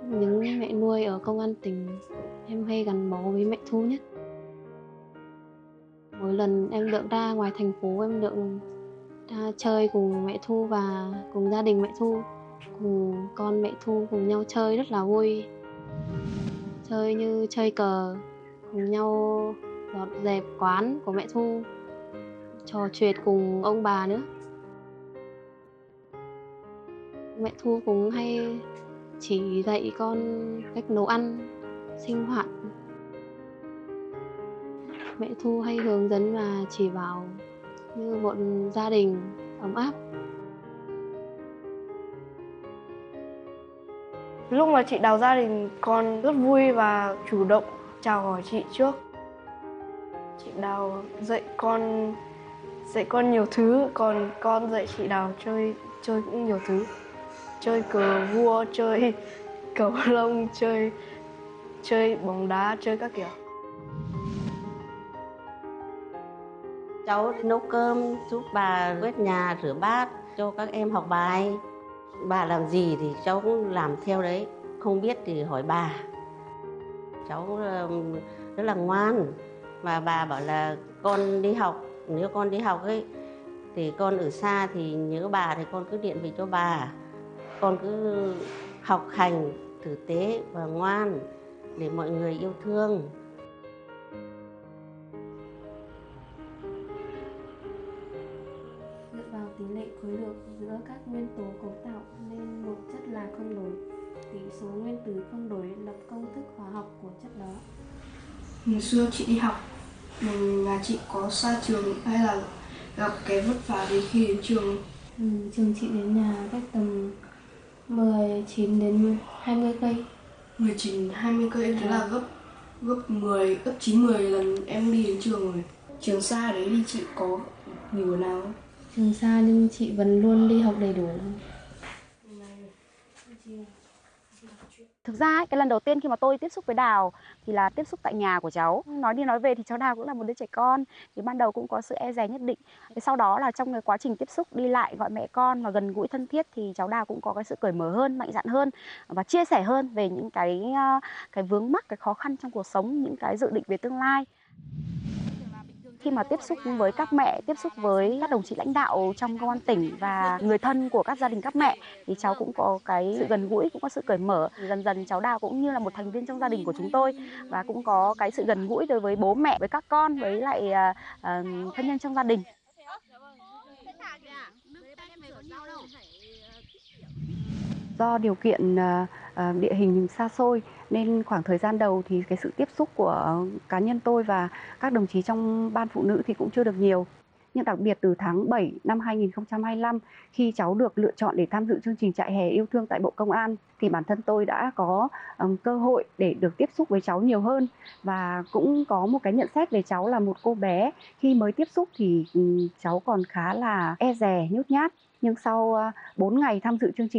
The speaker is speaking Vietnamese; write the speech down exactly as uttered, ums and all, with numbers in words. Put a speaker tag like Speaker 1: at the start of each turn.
Speaker 1: Những mẹ nuôi ở công an tỉnh, em hay gắn bó với mẹ Thu nhất. Mỗi lần em được ra ngoài thành phố, em được ra chơi cùng mẹ Thu và cùng gia đình mẹ Thu, cùng con mẹ Thu cùng nhau chơi rất là vui. Chơi như chơi cờ, cùng nhau dọn dẹp quán của mẹ Thu, trò chuyện cùng ông bà nữa. Mẹ Thu cũng hay chỉ dạy con cách nấu ăn, sinh hoạt. Mẹ Thu hay hướng dẫn và chỉ bảo như một gia đình ấm áp.
Speaker 2: Lúc mà chị đào gia đình, con rất vui và chủ động chào hỏi chị trước. Chị Đào dạy con dạy con nhiều thứ, còn con dạy chị Đào chơi chơi cũng nhiều thứ. Chơi cờ vua, chơi cầu lông, chơi chơi bóng đá, chơi các kiểu.
Speaker 3: Cháu nấu cơm, giúp bà quét nhà, rửa bát, cho các em học bài. Bà làm gì thì cháu cũng làm theo đấy. Không biết thì hỏi bà. Cháu rất là ngoan. Và bà bảo là con đi học, nếu con đi học ấy, thì con ở xa thì nhớ bà thì con cứ điện về cho bà. Con cứ học hành, tử tế và ngoan để mọi người yêu thương.
Speaker 1: Dựa vào tỷ lệ khối lượng giữa các nguyên tố cấu tạo nên một chất là không đổi. Tỷ số nguyên tử không đổi lập công thức hóa học của chất đó.
Speaker 4: Ngày xưa chị đi học, nhà chị có xa trường hay là gặp cái vất vả gì khi đến trường?
Speaker 1: Ừ, trường chị đến nhà cách tầm mười chín đến hai mươi cây.
Speaker 4: mười chín hai mươi cây, thế là gấp gấp mười, gấp chín mười lần em đi đến trường rồi. Trường xa đấy thì chị có nghỉ buổi nào không?
Speaker 1: Trường xa nhưng chị vẫn luôn đi học đầy đủ.
Speaker 5: Thực ra ấy, cái lần đầu tiên khi mà tôi tiếp xúc với Đào thì là tiếp xúc tại nhà của cháu. Nói đi nói về thì cháu Đào cũng là một đứa trẻ con, thì ban đầu cũng có sự e dè nhất định. Thế sau đó là trong cái quá trình tiếp xúc đi lại gọi mẹ con và gần gũi thân thiết thì cháu Đào cũng có cái sự cởi mở hơn, mạnh dạn hơn và chia sẻ hơn về những cái cái vướng mắc, cái khó khăn trong cuộc sống, những cái dự định về tương lai. Khi mà tiếp xúc với các mẹ, tiếp xúc với các đồng chí lãnh đạo trong công an tỉnh và người thân của các gia đình các mẹ thì cháu cũng có cái sự gần gũi, cũng có sự cởi mở. Dần dần cháu Đào cũng như là một thành viên trong gia đình của chúng tôi và cũng có cái sự gần gũi đối với bố mẹ, với các con, với lại uh, uh, thân nhân trong gia đình. Do điều kiện uh, địa hình xa xôi nên khoảng thời gian đầu thì cái sự tiếp xúc của cá nhân tôi và các đồng chí trong ban phụ nữ thì cũng chưa được nhiều. Nhưng đặc biệt từ tháng bảy năm hai nghìn không trăm hai mươi lăm khi cháu được lựa chọn để tham dự chương trình trại hè yêu thương tại Bộ Công an thì bản thân tôi đã có um, cơ hội để được tiếp xúc với cháu nhiều hơn và cũng có một cái nhận xét về cháu là một cô bé khi mới tiếp xúc thì um, cháu còn khá là e dè, nhút nhát. Nhưng sau uh, bốn ngày tham dự chương trình